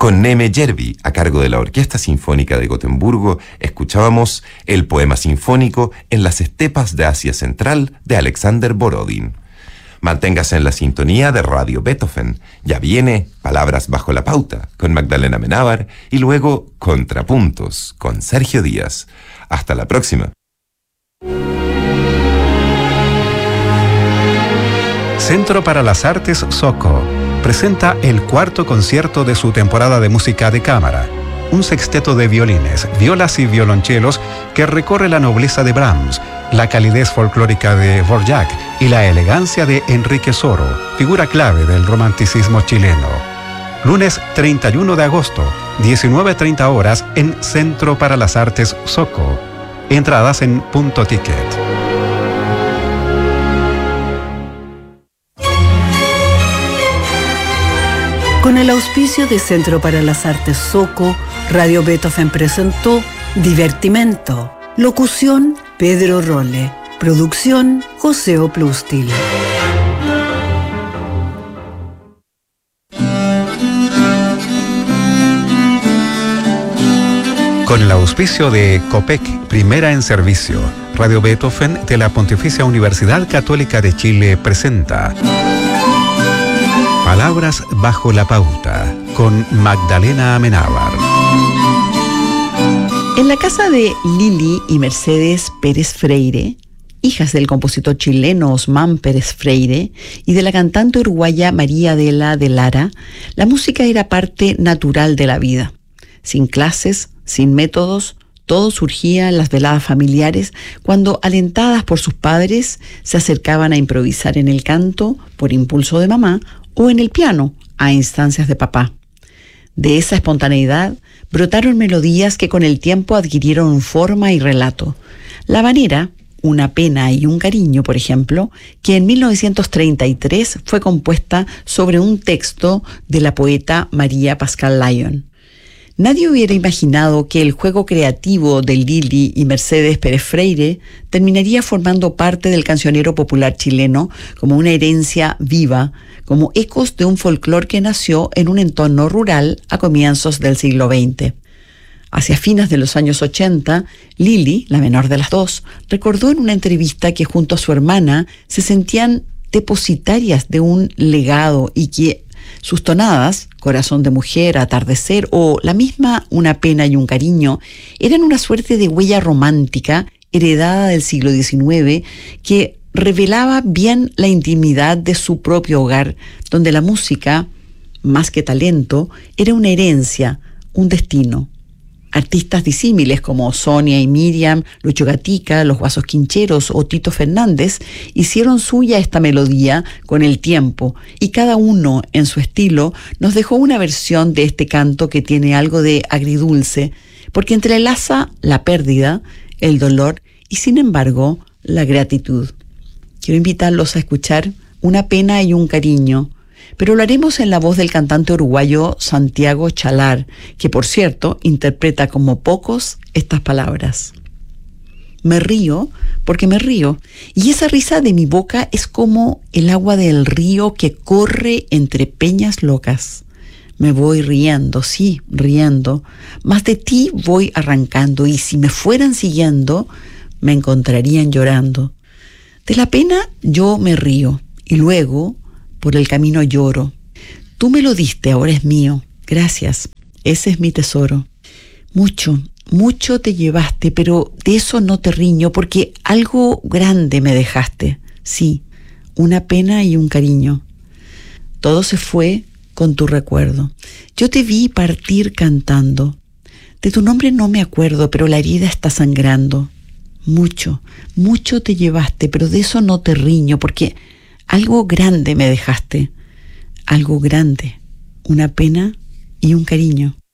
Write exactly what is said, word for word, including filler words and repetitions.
Con Neme Järvi, a cargo de la Orquesta Sinfónica de Gotemburgo, escuchábamos el poema sinfónico En las estepas de Asia Central de Alexander Borodin. Manténgase en la sintonía de Radio Beethoven. Ya viene Palabras bajo la pauta con Magdalena Amenábar y luego Contrapuntos con Sergio Díaz. Hasta la próxima. Centro para las Artes Soco presenta el cuarto concierto de su temporada de música de cámara. Un sexteto de violines, violas y violonchelos que recorre la nobleza de Brahms, la calidez folclórica de Dvorak y la elegancia de Enrique Soro, figura clave del romanticismo chileno. Lunes treinta y uno de agosto, diecinueve treinta horas en Centro para las Artes Soco. Entradas en Punto Ticket. Con el auspicio de Centro para las Artes Soco, Radio Beethoven presentó Divertimento. Locución, Pedro Rolle. Producción, José Oplustil. Con el auspicio de COPEC, primera en servicio, Radio Beethoven de la Pontificia Universidad Católica de Chile presenta Palabras bajo la pauta, con Magdalena Amenábar. En la casa de Lili y Mercedes Pérez Freire, hijas del compositor chileno Osmán Pérez Freire y de la cantante uruguaya María Adela de Lara, la música era parte natural de la vida. Sin clases, sin métodos, todo surgía en las veladas familiares cuando, alentadas por sus padres, se acercaban a improvisar en el canto por impulso de mamá o en el piano a instancias de papá. De esa espontaneidad brotaron melodías que con el tiempo adquirieron forma y relato. La habanera, Una pena y un cariño, por ejemplo, que en mil novecientos treinta y tres fue compuesta sobre un texto de la poeta María Pascal Lyon. Nadie hubiera imaginado que el juego creativo de Lili y Mercedes Pérez Freire terminaría formando parte del cancionero popular chileno como una herencia viva, como ecos de un folclore que nació en un entorno rural a comienzos del siglo veinte. Hacia fines de los años ochenta, Lili, la menor de las dos, recordó en una entrevista que junto a su hermana se sentían depositarias de un legado y que sus tonadas, Corazón de Mujer, Atardecer o la misma Una pena y un cariño, eran una suerte de huella romántica heredada del siglo diecinueve que revelaba bien la intimidad de su propio hogar, donde la música, más que talento, era una herencia, un destino. Artistas disímiles como Sonia y Miriam, Lucho Gatica, Los Guasos Quincheros o Tito Fernández hicieron suya esta melodía con el tiempo y cada uno en su estilo nos dejó una versión de este canto que tiene algo de agridulce porque entrelaza la pérdida, el dolor y sin embargo la gratitud. Quiero invitarlos a escuchar Una pena y un cariño, pero lo haremos en la voz del cantante uruguayo Santiago Chalar, que por cierto interpreta como pocos estas palabras. Me río porque me río, y esa risa de mi boca es como el agua del río que corre entre peñas locas. Me voy riendo, sí, riendo, mas de ti voy arrancando, y si me fueran siguiendo, me encontrarían llorando. De la pena yo me río, y luego por el camino lloro. Tú me lo diste, ahora es mío. Gracias, ese es mi tesoro. Mucho, mucho te llevaste, pero de eso no te riño, porque algo grande me dejaste. Sí, una pena y un cariño. Todo se fue con tu recuerdo. Yo te vi partir cantando. De tu nombre no me acuerdo, pero la herida está sangrando. Mucho, mucho te llevaste, pero de eso no te riño, porque algo grande me dejaste, algo grande, una pena y un cariño.